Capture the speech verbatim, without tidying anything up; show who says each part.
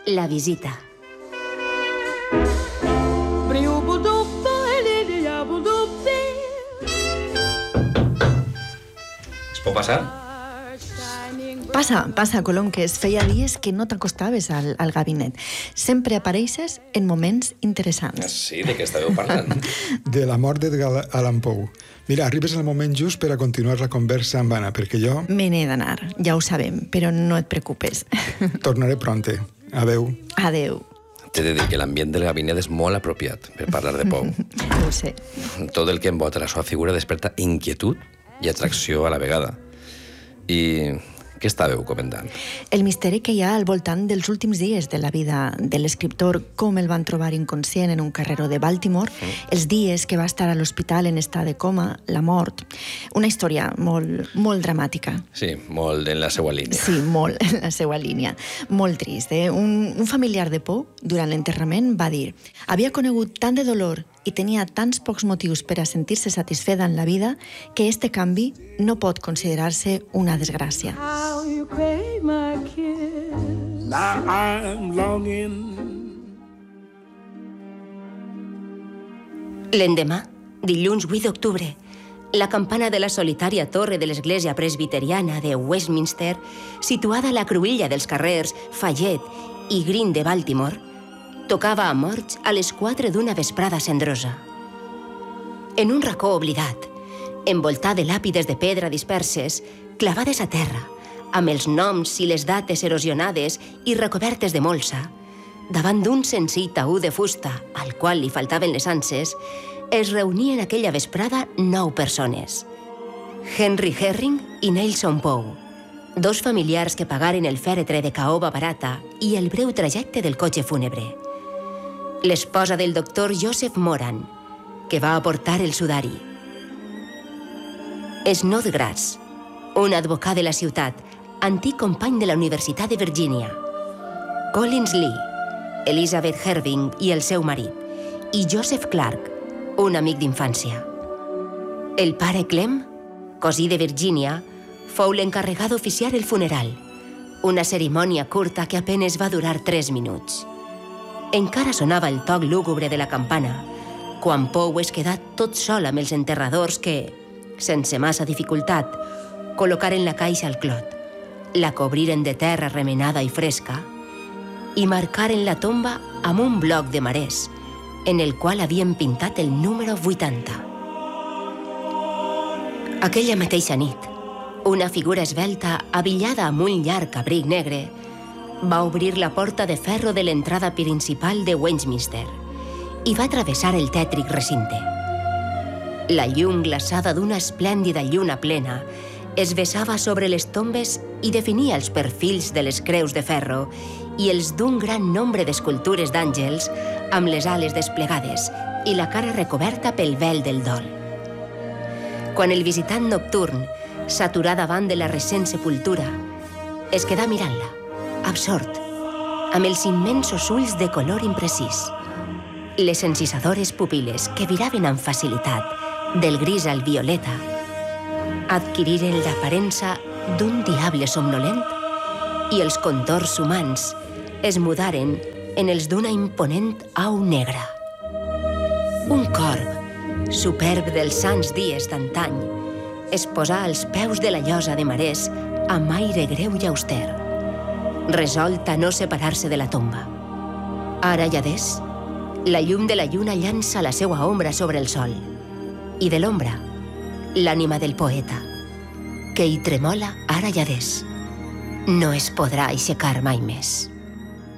Speaker 1: La visita.
Speaker 2: Es pot passar?
Speaker 3: Passa, passa, Colom, que es feia dies que no t'acostaves al, al gabinet. Sempre apareixes en moments interessants.
Speaker 2: Sí, de què estàveu parlant?
Speaker 4: De la mort d'Edgar Allan Poe. Mira, arribes en el moment just per a continuar la conversa amb Anna, perquè jo...
Speaker 3: Me n'he d'anar, ja ho sabem, però no et preocupes.
Speaker 4: Tornaré pronte. Adeu.
Speaker 3: Adeu.
Speaker 2: T'he de dir que l'ambient del gabinet és molt apropiat per parlar de Poe.
Speaker 3: Ho sé.
Speaker 2: Tot el que envolta la seva figura desperta inquietud i atracció a la vegada. I què estàveu comentant?
Speaker 3: El misteri que hi ha al voltant dels últims dies de la vida de l'escriptor, com el van trobar inconscient en un carreró de Baltimore, mm. els dies que va estar a l'hospital en estat de coma, la mort... Una història molt, molt dramàtica.
Speaker 2: Sí, molt en la seva línia.
Speaker 3: Sí, molt en la seva línia. Molt trist, eh? Un, un familiar de Poe, durant l'enterrament, va dir: havia conegut tant de dolor i tenia tants pocs motius per a sentir-se satisfeda en la vida que este canvi no pot considerar-se una desgràcia.
Speaker 1: L'endemà, dilluns vuit d'octubre, la campana de la solitària torre de l'església presbiteriana de Westminster, situada a la cruïlla dels carrers Fayette i Green de Baltimore, tocava a morts a les quatre d'una vesprada cendrosa. En un racó oblidat, envoltat de làpides de pedra disperses, clavades a terra, amb els noms i les dates erosionades i recobertes de molsa, davant d'un senzill taüt de fusta, al qual li faltaven les anses, es reunien aquella vesprada nou persones. Henry Herring i Nelson Poe, dos familiars que pagaren el fèretre de caoba barata i el breu trajecte del cotxe fúnebre. L'esposa del doctor Joseph Moran, que va aportar el sudari. Snodgrass, un advocat de la ciutat, antic company de la Universitat de Virgínia. Collins Lee, Elizabeth Herving i el seu marit, i Joseph Clark, un amic d'infància. El pare Clem, cosí de Virgínia, fou l'encarregat d'oficiar el funeral, una cerimònia curta que apenes va durar tres minuts. Encara sonava el toc lúgubre de la campana, quan Poe es quedà tot sol amb els enterradors que, sense massa dificultat, col·locaren la caixa al clot, la cobriren de terra remenada i fresca i marcaren la tomba amb un bloc de marès, en el qual havien pintat el número vuitanta. Aquella mateixa nit, una figura esvelta, abillada amb un llarg abric negre, va obrir la porta de ferro de l'entrada principal de Westminster i va travessar el tètric recinte. La llum glaçada d'una esplèndida lluna plena es vessava sobre les tombes i definia els perfils de les creus de ferro i els d'un gran nombre d'escultures d'àngels amb les ales desplegades i la cara recoberta pel vel del dol. Quan el visitant nocturn s'aturà davant de la recent sepultura, es quedà mirant-la, absort, amb els immensos ulls de color imprecís. Les encisadores pupil·les que viraven amb facilitat del gris al violeta adquiriren l'aparença d'un diable somnolent i els contorns humans es mudaren en els d'una imponent au negra. Un corb, superb dels sants dies d'antany, es posà als peus de la llosa de marès amb aire greu i auster, resolt a no separar-se de la tomba. Ara ja des, la llum de la lluna llança la seua ombra sobre el sol, i de l'ombra, l'ànima del poeta, que hi tremola ara ja des. No es podrà aixecar mai més.